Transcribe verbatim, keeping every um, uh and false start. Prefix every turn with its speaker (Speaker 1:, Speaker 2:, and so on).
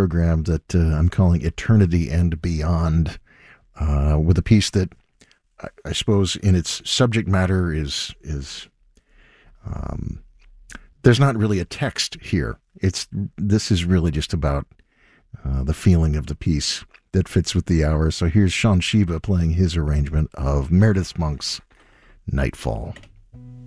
Speaker 1: program that uh, I'm calling Eternity and Beyond, uh, with a piece that I, I suppose in its subject matter is is um, there's not really a text here. It's this is really just about uh, the feeling of the piece that fits with the hour. So here's Sean Shiba playing his arrangement of Meredith Monk's Nightfall.